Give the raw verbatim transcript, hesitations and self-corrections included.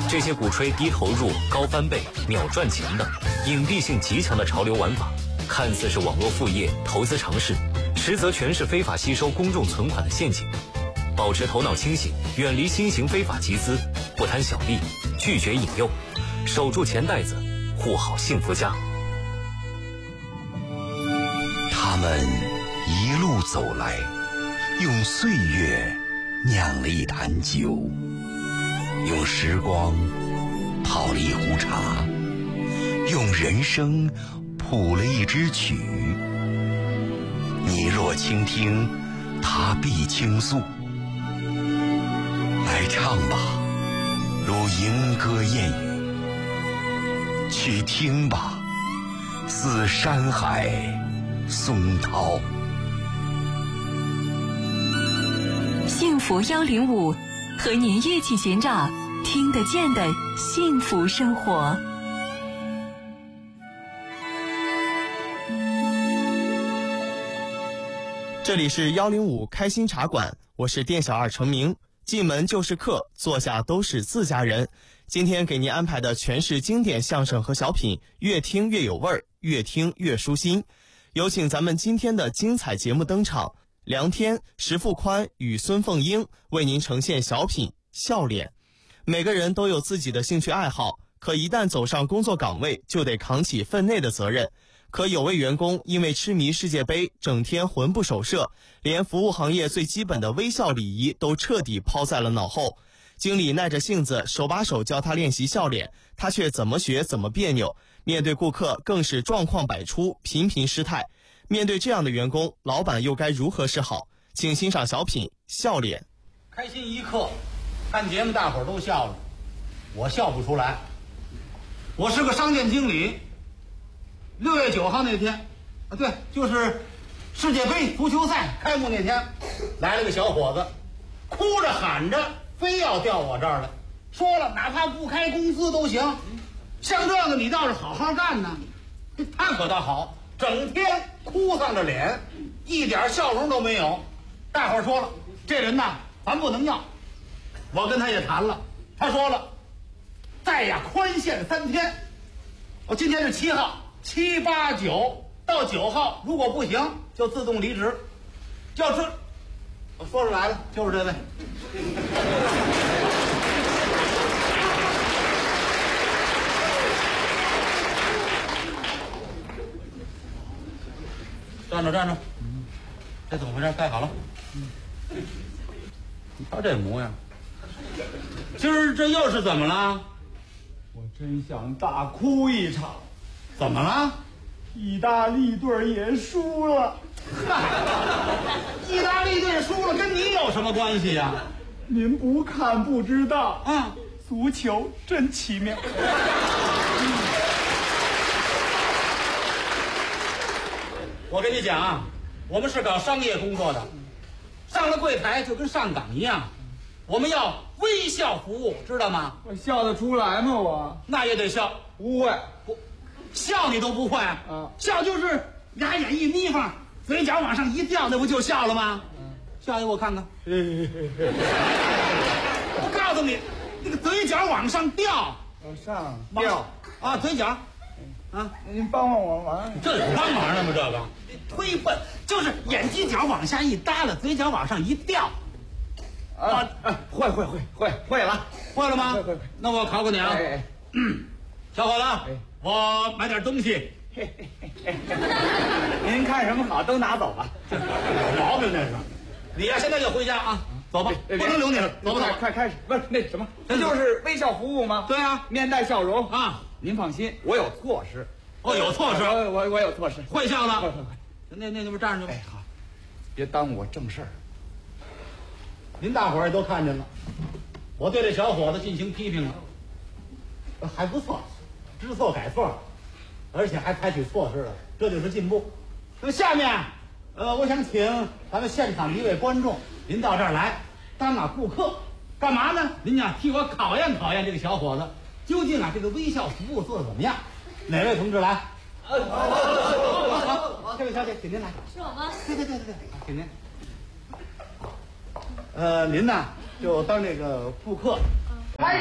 这些鼓吹低投入、高翻倍、秒赚钱的隐蔽性极强的潮流玩法，看似是网络副业、投资尝试，实则全是非法吸收公众存款的陷阱。保持头脑清醒，远离新型非法集资，不贪小利，拒绝引诱，守住钱袋子，护好幸福家。 他们一路走来，用岁月酿了一坛酒，用时光泡了一壶茶，用人生谱了一支曲。你若倾听，他必倾诉。来唱吧，如莺歌燕语；去听吧，似山海松涛。 幸福幺零五，和您一起寻找听得见的幸福生活。 这里是幺零五开心茶馆，我是店小二程明。进门就是客，坐下都是自家人。今天给您安排的全是经典相声和小品，越听越有味儿，越听越舒心。有请咱们今天的精彩节目登场，梁天、石富宽与孙凤英为您呈现小品《笑脸》。每个人都有自己的兴趣爱好，可一旦走上工作岗位，就得扛起分内的责任。可有位员工因为痴迷世界杯，整天魂不守舍，连服务行业最基本的微笑礼仪都彻底抛在了脑后。经理耐着性子手把手教他练习笑脸，他却怎么学怎么别扭，面对顾客更是状况百出，频频失态。面对这样的员工，老板又该如何是好？请欣赏小品《笑脸》。 开心一刻，看节目大伙儿都笑了，我笑不出来。我是个商店经理。六月九号那天，啊，对，就是世界杯足球赛开幕那天，来了个小伙子，哭着喊着非要调我这儿来，说了哪怕不开工资都行，像这个你倒是好好干呢。他可倒好，整天哭丧着脸，一点笑容都没有。大伙儿说了，这人呐咱不能要。我跟他也谈了，他说了，再呀宽限三天。我今天是七号，七八九到九号，如果不行就自动离职。要这，我说出来了，就是这位。站着站着，这怎么回事？盖好了。你瞧这模样，今儿这又是怎么了？ 我真想大哭一场。 怎么了？ 意大利队也输了。 意大利队输了，跟你有什么关系呀？ 您不看不知道。 嗯， 足球真奇妙。 我跟你讲啊，我们是搞商业工作的，上了柜台就跟上岗一样，我们要微笑服务，知道吗？ 我笑得出来吗？我那也得笑。 不会， 不笑你都不会啊？ 嗯， 笑就是俩眼一眯缝，嘴角往上一掉，那不就笑了吗？嗯，笑一我看看。我告诉你，那个嘴角往上掉， 往上掉啊，嘴角。啊， 您帮帮我忙。 这有帮忙的吗？这个忒笨，就是眼犄角往下一耷拉，嘴角往上一掉。 啊，啊会会会会会了， 会了吗？ 会会会。 那我考考你啊， 哎哎嗯，小伙子， 哎我买点东西。 嘿嘿嘿嘿您看什么好都拿走吧。 有毛病这是。你呀，现在就回家啊，走吧，不能留你了，走吧，走吧。 快开始，不是那什么，这就是微笑服务吗？ 对啊， 面带笑容啊。 您放心，我有措施。 哦，有措施， 我我我有措施， 会笑的。 快快快， 那那那不站着去吧。 哎好，别耽误我正事儿。 您大伙儿也都看见了，我对这小伙子进行批评了，还不错，知错改错，而且还采取措施了，这就是进步。那么下面，呃，我想请咱们现场的一位观众，您到这儿来当啊顾客，干嘛呢？您呀替我考验考验这个小伙子。究竟啊，这个微笑服务做的怎么样？哪位同志来？好，好，好，这位小姐，请您来。 是我吗？ 对对对对对，请您。呃，您呢就当这个顾客，